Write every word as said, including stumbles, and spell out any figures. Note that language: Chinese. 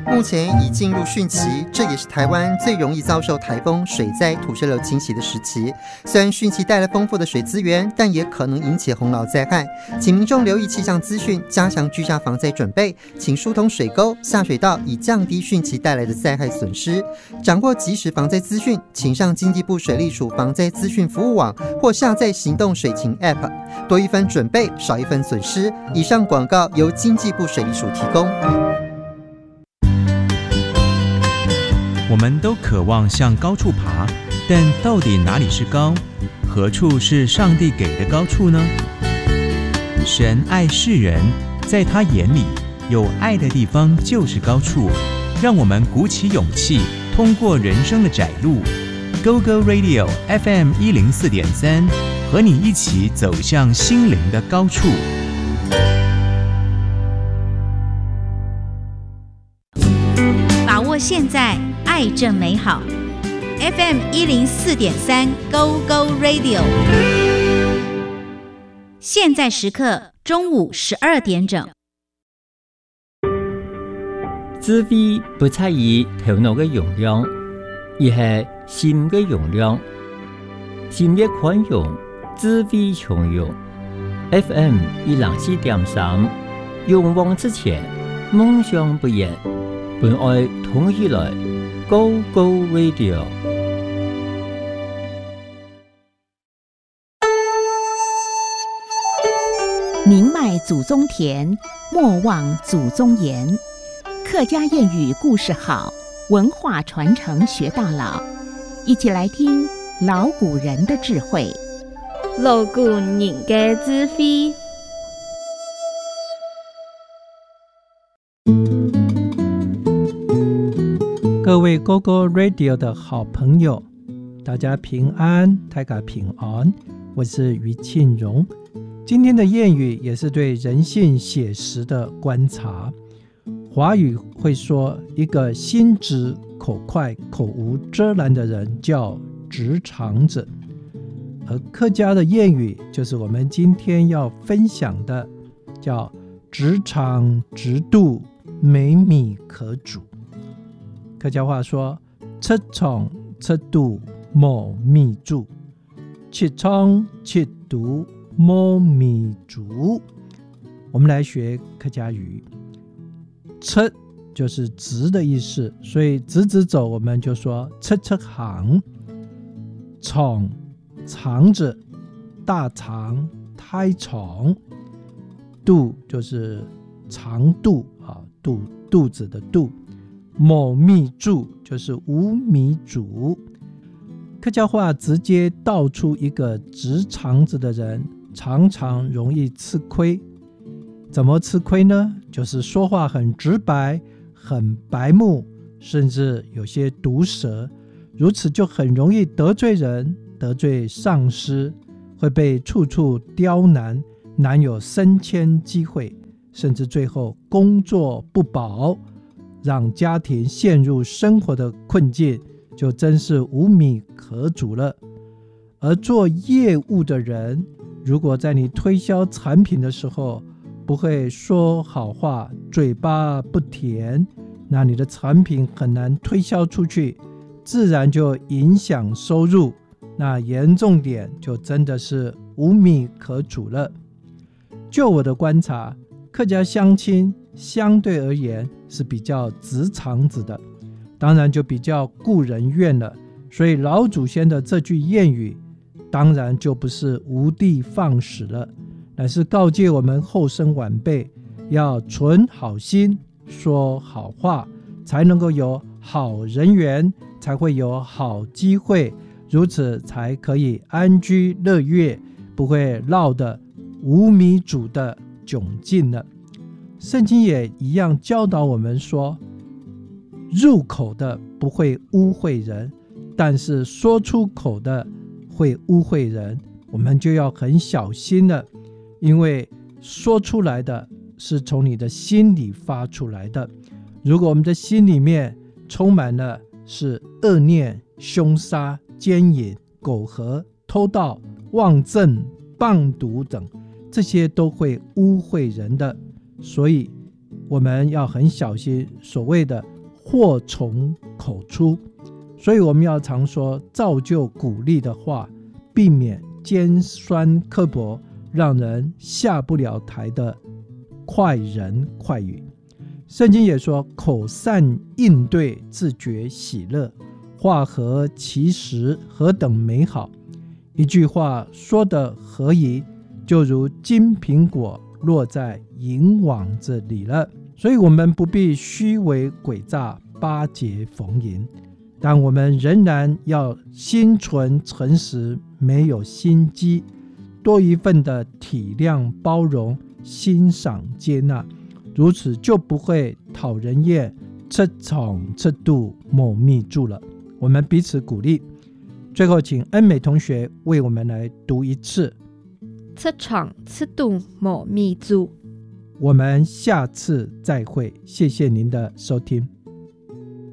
目前已进入汛期，这也是台湾最容易遭受台风、水灾、土石流侵袭的时期。虽然汛期带来丰富的水资源，但也可能引起洪涝灾害。请民众留意气象资讯，加强居家防灾准备，请疏通水沟、下水道，以降低汛期带来的灾害损失。掌握即时防灾资讯，请上经济部水利署防灾资讯服务网或下载行动水情 App。多一分准备，少一分损失。以上广告由经济部水利署提供。 我们都渴望向高处爬，但到底哪里是高？何处是上帝给的高处呢？神爱世人，在他眼里，有爱的地方就是高处。让我们鼓起勇气，通过人生的窄路 ，Go Go Radio F M 一零四点三，和你一起走向心灵的高处。 把握现在，爱正美好。F M 一零四点三 Go Go Radio， 现在时刻中午十二点整。 智慧不在于头腦嘅容量，而係心嘅容量。心越寬容，智慧從容。F M 一零四點三，勇往直前，夢想不言，本愛同起來 ，Go Go Radio。 宁迈祖宗田，莫忘祖宗言。客家谚语故事好，文化传承学到老。一起来听老古人的智慧。 老古人的智慧。 各位 Go Go Radio 的好朋友，大家平安，大家平安，我是于庆荣。今天的谚语也是对人性写实的观察。华语会说，一个心直口快、口无遮拦的人叫直肠子。而客家的谚语就是我们今天要分享的，叫直肠直肚，没米可煮。客家话说，吃肠吃肚，冇米煮；吃肠吃肚，冇米煮。我们来学客家语。吃就是直的意思，所以直直走我们就说吃吃行。肠肠子，大肠、胎肠。肚就是长肚啊，肚肚子的肚。冇米煮就是无米煮。客家话直接道出一个直肠子的人常常容易吃亏。怎么吃亏呢？就是说话很直白，很白目，甚至有些毒舌，如此就很容易得罪人，得罪上司，会被处处刁难，难有升迁机会，甚至最后工作不保，让家庭陷入生活的困境，就真是无米可煮了。而做业务的人，如果在你推销产品的时候不会说好话，嘴巴不甜，那你的产品很难推销出去，自然就影响收入，那严重点就真的是无米可煮了。就我的观察，客家乡亲相对而言是比较直肠子的，当然就比较顾人怨了，所以老祖先的这句谚语当然就不是无的放矢了，乃是告诫我们后生晚辈要存好心，说好话，才能够有好人缘，才会有好机会，如此才可以安居乐业，不会落得无米煮的窘境了。圣经也一样教导我们说，入口的不会污秽人，但是说出口的会污秽人，我们就要很小心了，因为说出来的是从你的心里发出来的。如果我们的心里面充满了是恶念、凶杀、奸淫、苟合、偷盗、妄憎、谤毒等，这些都会污秽人的。所以我们要很小心所谓的祸从口出。所以我们要常说造就鼓励的话，避免尖酸刻薄让人下不了台的快人快语。圣经也说，口善应对，自觉喜乐，话合其时，何等美好。一句话说得合宜，就如金苹果落在银网子里了。所以我们不必虚伪诡诈，巴结逢迎，但我们仍然要心存诚实，没有心机，多一份的体谅包容，欣赏接纳，如此就不会讨人厌，吃宠吃度某密住了。我们彼此鼓励。最后请恩美同学为我们来读一次。 吃闯吃度某密住。 我们下次再会，谢谢您的收听。